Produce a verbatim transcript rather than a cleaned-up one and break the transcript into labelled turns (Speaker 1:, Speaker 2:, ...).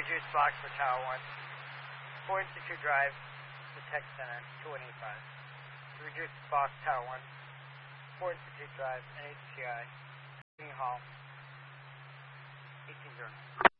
Speaker 1: reduced box for Tower one. four Institute Drive, the Tech Center, two one eight five. Reduced box Tower one. four Institute Drive, N H C I, Meeting Hall, eighteen zero nine.